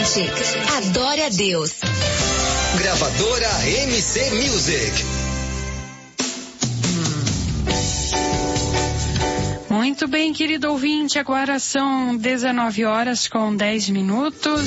Cante, adore a Deus. Gravadora MC Music. Muito bem, querido ouvinte, agora são 19h com 10 minutos.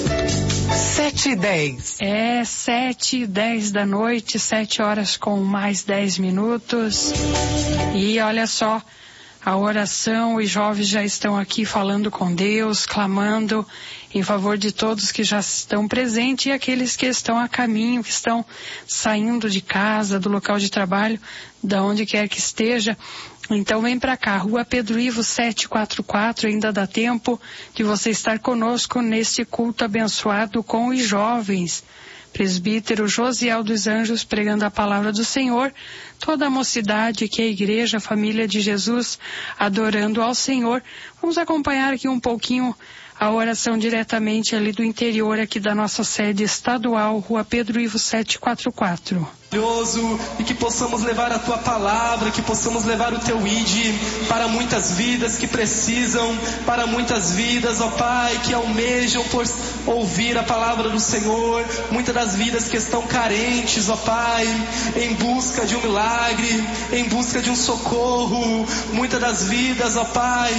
7h10. É 7h10 da noite, 7h com mais 10 minutos. E olha só, a oração, os jovens já estão aqui falando com Deus, clamando em favor de todos que já estão presentes e aqueles que estão a caminho, que estão saindo de casa, do local de trabalho, da onde quer que esteja. Então vem para cá, Rua Pedro Ivo 744, ainda dá tempo de você estar conosco neste culto abençoado com os jovens. Presbítero Josiel dos Anjos pregando a palavra do Senhor, toda a mocidade que é a igreja, a família de Jesus, adorando ao Senhor. Vamos acompanhar aqui um pouquinho a oração diretamente ali do interior aqui da nossa sede estadual, Rua Pedro Ivo 744. E que possamos levar a tua palavra, que possamos levar o teu ID para muitas vidas que precisam, para muitas vidas, ó Pai, que almejam por ouvir a palavra do Senhor, muitas das vidas que estão carentes, ó Pai, em busca de um milagre, em busca de um socorro, muitas das vidas, ó Pai,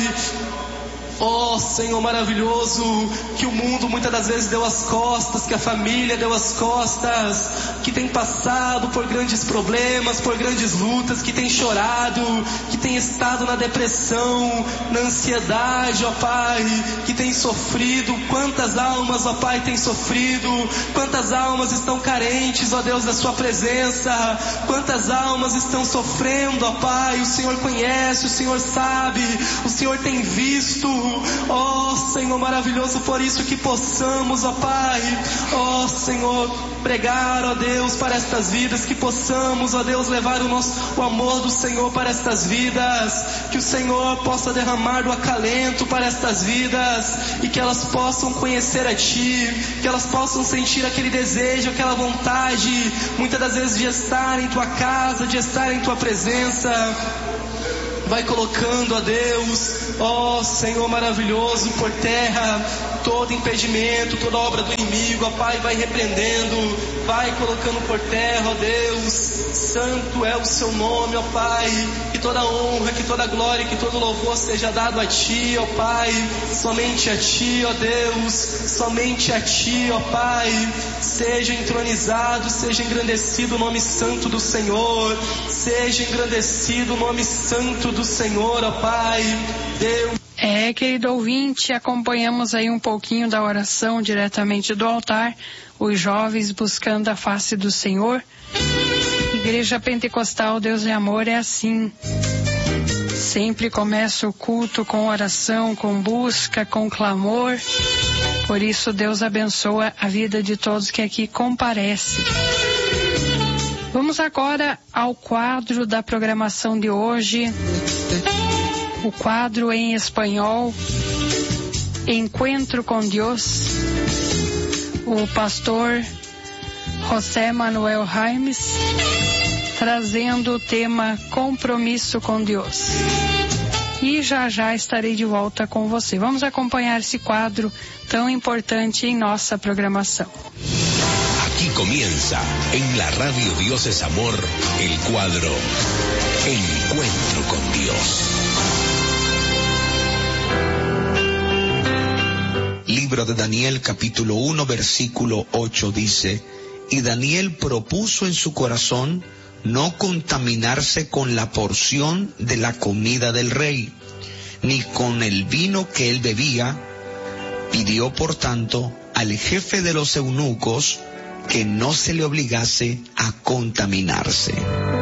ó Senhor maravilhoso, que o mundo muitas das vezes deu as costas, que a família deu as costas, que tem passado por grandes problemas, por grandes lutas, que tem chorado, que tem estado na depressão, na ansiedade, ó Pai, que tem sofrido. Quantas almas, ó Pai, tem sofrido, quantas almas estão carentes, ó Deus, da sua presença, quantas almas estão sofrendo, ó Pai. O Senhor conhece, o Senhor sabe, o Senhor tem visto, ó Senhor maravilhoso. Por isso que possamos, ó Pai, ó Senhor, pregar, ó Deus, para estas vidas, que possamos, ó Deus, levar o amor do Senhor para estas vidas, que o Senhor possa derramar do acalento para estas vidas, e que elas possam conhecer a Ti, que elas possam sentir aquele desejo, aquela vontade, muitas das vezes de estar em Tua casa, de estar em Tua presença. Vai colocando, ó Deus, ó Senhor maravilhoso, por terra todo impedimento, toda obra do inimigo, ó Pai, vai repreendendo, vai colocando por terra, ó Deus. Santo é o seu nome, ó Pai, que toda honra, que toda glória, que todo louvor seja dado a Ti, ó Pai, somente a Ti, ó Deus, somente a Ti, ó Pai. Seja entronizado, seja engrandecido o nome santo do Senhor, seja engrandecido o nome santo do Senhor, ó Pai, Deus. Querido ouvinte, acompanhamos aí um pouquinho da oração diretamente do altar, os jovens buscando a face do Senhor. Igreja Pentecostal Deus é Amor é assim. Sempre começa o culto com oração, com busca, com clamor. Por isso Deus abençoa a vida de todos que aqui comparecem. Vamos agora ao quadro da programação de hoje. O quadro em espanhol, Encuentro com Deus. O pastor José Manuel Jaimes trazendo o tema Compromisso com Deus. E já estarei de volta com você. Vamos acompanhar esse quadro tão importante em nossa programação. Aquí comienza, en la radio Dios es Amor, el cuadro Encuentro con Dios. Libro de Daniel, capítulo 1, versículo 8 dice: y Daniel propuso en su corazón no contaminarse con la porción de la comida del rey, ni con el vino que él bebía. Pidió, por tanto, al jefe de los eunucos que no se le obligase a contaminarse.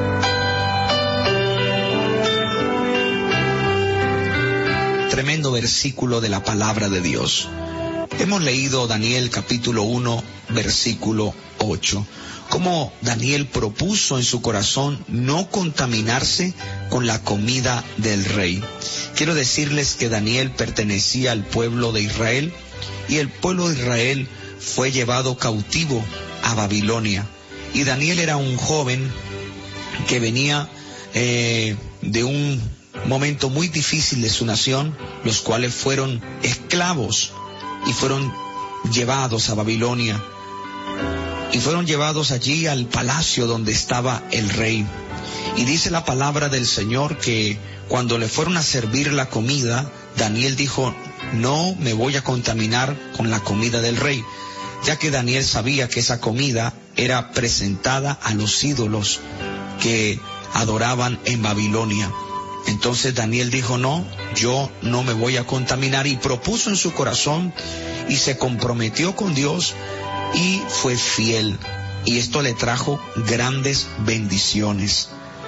Tremendo versículo de la palabra de Dios. Hemos leído Daniel capítulo 1, versículo 8. Cómo Daniel propuso en su corazón no contaminarse con la comida del rey. Quiero decirles que Daniel pertenecía al pueblo de Israel, y el pueblo de Israel fue llevado cautivo a Babilonia. Y Daniel era un joven que venía de un momento muy difícil de su nación, los cuales fueron esclavos y fueron llevados a Babilonia y fueron llevados allí al palacio donde estaba el rey. Y dice la palabra del Señor que cuando le fueron a servir la comida, Daniel dijo: no me voy a contaminar con la comida del rey, ya que Daniel sabía que esa comida era presentada a los ídolos que adoraban en Babilonia. Entonces Daniel dijo: no, yo no me voy a contaminar, y propuso en su corazón y se comprometió con Dios y fue fiel, y esto le trajo grandes bendiciones.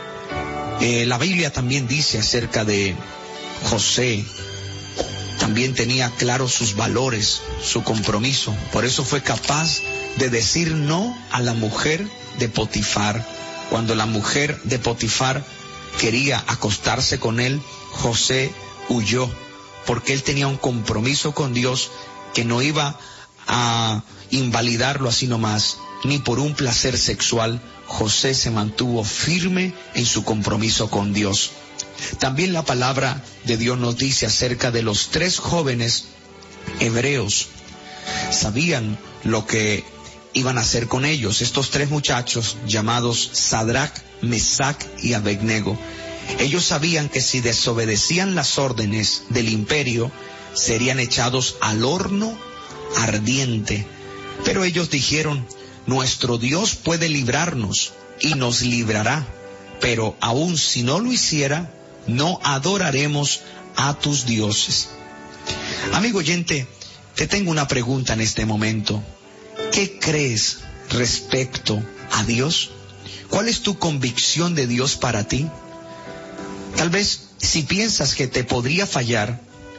La Biblia también dice acerca de José, también tenía claro sus valores, su compromiso, por eso fue capaz de decir no a la mujer de Potifar. Cuando la mujer de Potifar quería acostarse con él, José huyó, porque él tenía un compromiso con Dios que no iba a invalidarlo así nomás, ni por un placer sexual. José se mantuvo firme en su compromiso con Dios. También la palabra de Dios nos dice acerca de los 3 jóvenes hebreos. Sabían lo que iban a hacer con ellos. Estos 3 muchachos llamados Sadrach, Mesac y Abednego. Ellos sabían que si desobedecían las órdenes del imperio, serían echados al horno ardiente. Pero ellos dijeron: nuestro Dios puede librarnos y nos librará, pero aun si no lo hiciera, no adoraremos a tus dioses. Amigo oyente, te tengo una pregunta en este momento. ¿Qué crees respecto a Dios? ¿Cuál es tu convicción de Dios para ti? Tal vez si piensas que te podría fallar,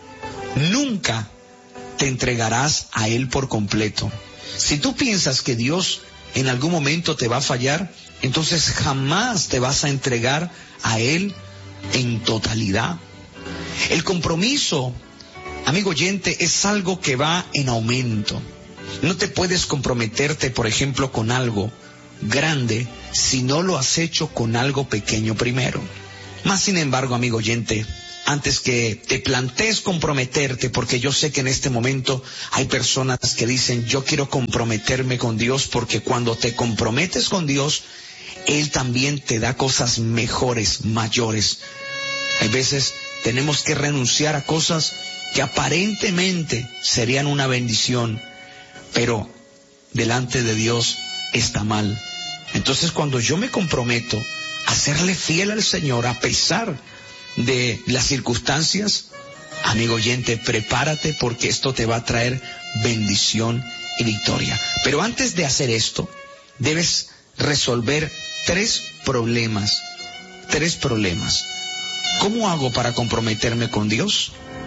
nunca te entregarás a Él por completo. Si tú piensas que Dios en algún momento te va a fallar, entonces jamás te vas a entregar a Él en totalidad. El compromiso, amigo oyente, es algo que va en aumento. No te puedes comprometerte, por ejemplo, con algo grande si no lo has hecho con algo pequeño primero. Más sin embargo, amigo oyente, antes que te plantees comprometerte, porque yo sé que en este momento hay personas que dicen: yo quiero comprometerme con Dios, porque cuando te comprometes con Dios, Él también te da cosas mejores, mayores. Hay veces tenemos que renunciar a cosas que aparentemente serían una bendición, pero delante de Dios está mal. Entonces, cuando yo me comprometo a serle fiel al Señor a pesar de las circunstancias, amigo oyente, prepárate, porque esto te va a traer bendición y victoria. Pero antes de hacer esto, debes resolver 3 problemas. 3 problemas. ¿Cómo hago para comprometerme con Dios?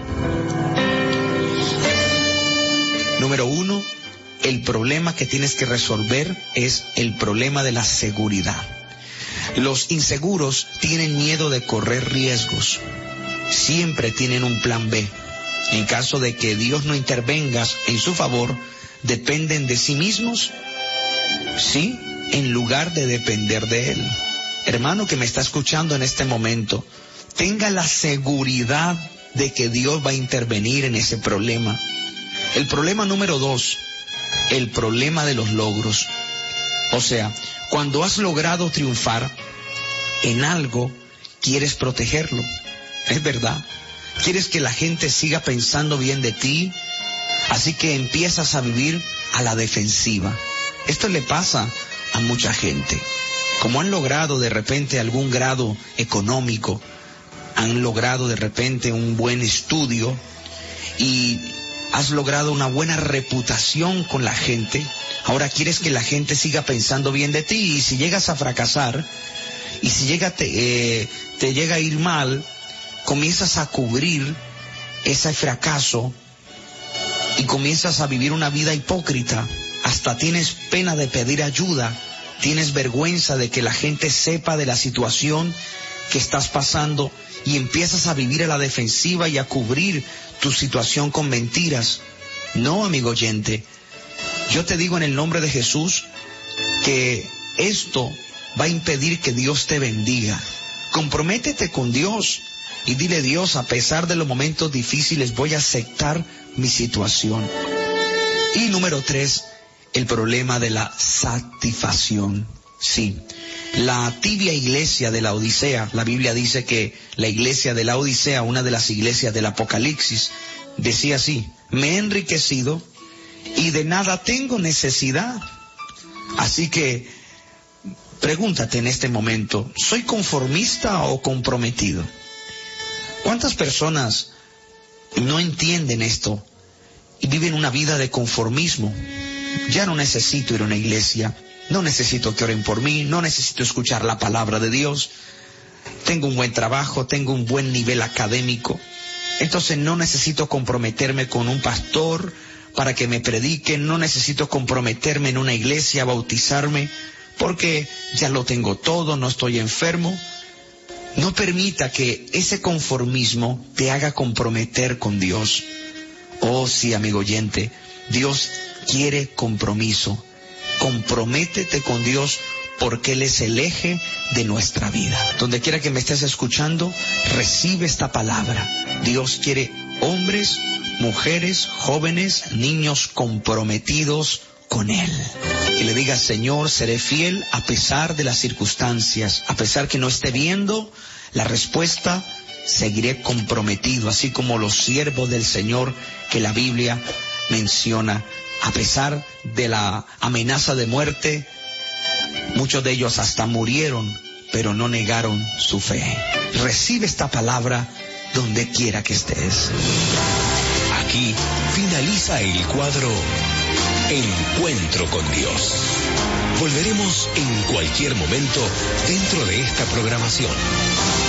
Número 1, el problema que tienes que resolver es el problema de la seguridad. Los inseguros tienen miedo de correr riesgos. Siempre tienen un plan B. En caso de que Dios no intervenga en su favor, dependen de sí mismos, sí, en lugar de depender de Él. Hermano que me está escuchando en este momento, tenga la seguridad de que Dios va a intervenir en ese problema. El problema número 2, el problema de los logros. O sea, cuando has logrado triunfar en algo, quieres protegerlo. Es verdad. Quieres que la gente siga pensando bien de ti, así que empiezas a vivir a la defensiva. Esto le pasa a mucha gente. Como han logrado de repente algún grado económico, han logrado de repente un buen estudio y has logrado una buena reputación con la gente, ahora quieres que la gente siga pensando bien de ti, y si llegas a fracasar, y si te llega a ir mal, comienzas a cubrir ese fracaso y comienzas a vivir una vida hipócrita. Hasta tienes pena de pedir ayuda, tienes vergüenza de que la gente sepa de la situación que estás pasando y empiezas a vivir a la defensiva y a cubrir tu situación con mentiras. No, amigo oyente, yo te digo en el nombre de Jesús que esto va a impedir que Dios te bendiga. Comprométete con Dios y dile: Dios, a pesar de los momentos difíciles, voy a aceptar mi situación. Y número 3, el problema de la satisfacción. Sí, la tibia iglesia de la Odisea, la Biblia dice que la iglesia de la Odisea, una de las iglesias del Apocalipsis, decía así: me he enriquecido y de nada tengo necesidad. Así que pregúntate en este momento, ¿soy conformista o comprometido? ¿Cuántas personas no entienden esto y viven una vida de conformismo? Ya no necesito ir a una iglesia, no necesito que oren por mí, no necesito escuchar la palabra de Dios, tengo un buen trabajo, tengo un buen nivel académico, entonces no necesito comprometerme con un pastor para que me predique, no necesito comprometerme en una iglesia, bautizarme, porque ya lo tengo todo, no estoy enfermo. No permita que ese conformismo te haga comprometer con Dios. Oh sí, amigo oyente, Dios quiere compromiso. Comprométete con Dios porque Él es el eje de nuestra vida. Donde quiera que me estés escuchando, recibe esta palabra. Dios quiere hombres, mujeres, jóvenes, niños comprometidos con Él. Que le digas: Señor, seré fiel a pesar de las circunstancias, a pesar que no esté viendo la respuesta, seguiré comprometido, así como los siervos del Señor que la Biblia menciona. A pesar de la amenaza de muerte, muchos de ellos hasta murieron, pero no negaron su fe. Recibe esta palabra donde quiera que estés. Aquí finaliza el cuadro Encuentro con Dios. Volveremos en cualquier momento dentro de esta programación.